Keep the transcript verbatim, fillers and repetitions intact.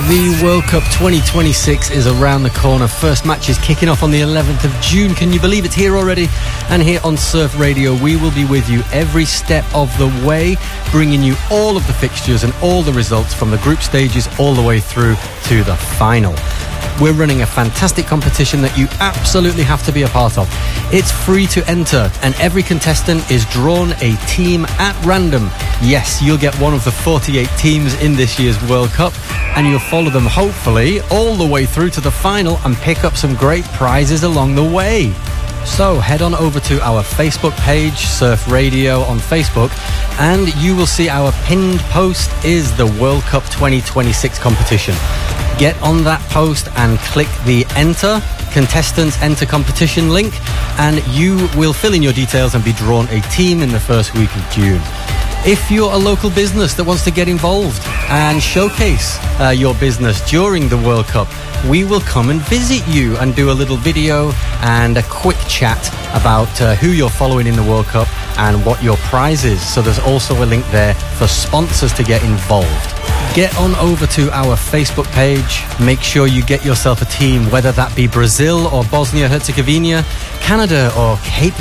The World Cup twenty twenty-six is around the corner. First match is kicking off on the eleventh of June. Can you believe it's here already? And here on Surf Radio, we will be with you every step of the way, bringing you all of the fixtures and all the results from the group stages all the way through to the final. We're running a fantastic competition that you absolutely have to be a part of. It's free to enter, and every contestant is drawn a team at random. Yes, you'll get one of the forty-eight teams in this year's World Cup, and you'll follow them hopefully all the way through to the final and pick up some great prizes along the way. So head on over to our Facebook page, Surf Radio on Facebook, and you will see our pinned post is the World Cup twenty twenty-six competition. Get on that post and click the Enter, Contestants Enter Competition link, and you will fill in your details and be drawn a team in the first week of June. If you're a local business that wants to get involved and showcase uh, your business during the World Cup, we will come and visit you and do a little video and a quick chat about uh, who you're following in the World Cup and what your prize is. So there's also a link there for sponsors to get involved. Get on over to our Facebook page. Make sure you get yourself a team, whether that be Brazil or Bosnia-Herzegovina, Canada or Cape